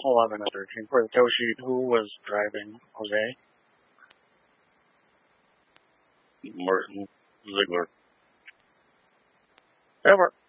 11 and 13 for the tow sheet. Who was driving? Jose? Martin Ziegler. Over.